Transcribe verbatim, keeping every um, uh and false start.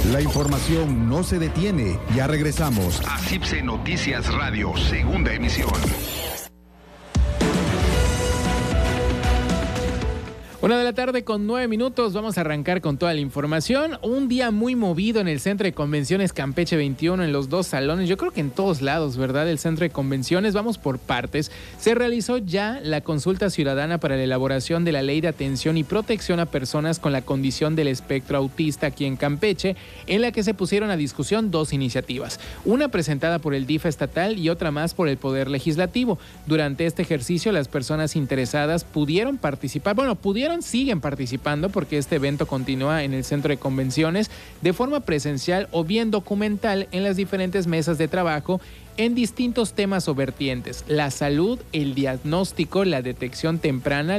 La información no se detiene. Ya regresamos a C I P C Noticias Radio, segunda emisión. Una de la tarde con nueve minutos, vamos a arrancar con toda la información. Un día muy movido en el Centro de Convenciones Campeche veintiuno, en los dos salones, yo creo que en todos lados, ¿verdad? El Centro de Convenciones, vamos por partes. Se realizó ya la consulta ciudadana para la elaboración de la Ley de Atención y Protección a Personas con la Condición del Espectro Autista aquí en Campeche, en la que se pusieron a discusión dos iniciativas. Una presentada por el D I F A estatal y otra más por el Poder Legislativo. Durante este ejercicio, las personas interesadas pudieron participar, bueno, pudieron siguen participando porque este evento continúa en el Centro de Convenciones de forma presencial o bien documental en las diferentes mesas de trabajo en distintos temas o vertientes: la salud, el diagnóstico, la detección temprana,